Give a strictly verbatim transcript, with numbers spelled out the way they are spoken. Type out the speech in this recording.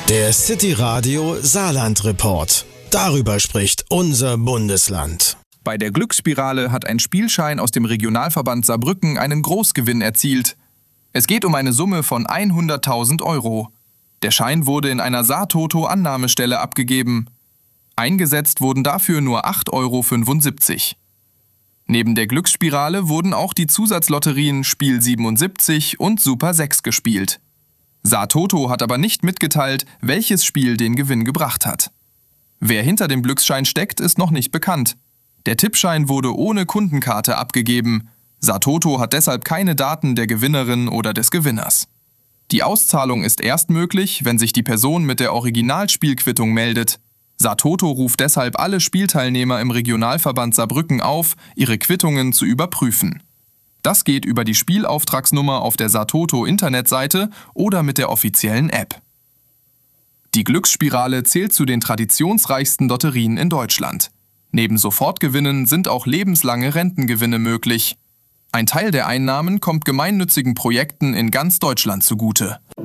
Der City Radio Saarland Report. Darüber spricht unser Bundesland. Bei der Glücksspirale hat ein Spielschein aus dem Regionalverband Saarbrücken einen Großgewinn erzielt. Es geht um eine Summe von hunderttausend Euro. Der Schein wurde in einer Saartoto-Annahmestelle abgegeben. Eingesetzt wurden dafür nur acht Euro fünfundsiebzig. Neben der Glücksspirale wurden auch die Zusatzlotterien Spiel siebenundsiebzig und Super sechs gespielt. Saartoto hat aber nicht mitgeteilt, welches Spiel den Gewinn gebracht hat. Wer hinter dem Glücksschein steckt, ist noch nicht bekannt. Der Tippschein wurde ohne Kundenkarte abgegeben. Saartoto hat deshalb keine Daten der Gewinnerin oder des Gewinners. Die Auszahlung ist erst möglich, wenn sich die Person mit der Originalspielquittung meldet. Saartoto ruft deshalb alle Spielteilnehmer im Regionalverband Saarbrücken auf, ihre Quittungen zu überprüfen. Das geht über die Spielauftragsnummer auf der Saartoto-Internetseite oder mit der offiziellen App. Die Glücksspirale zählt zu den traditionsreichsten Lotterien in Deutschland. Neben Sofortgewinnen sind auch lebenslange Rentengewinne möglich. Ein Teil der Einnahmen kommt gemeinnützigen Projekten in ganz Deutschland zugute.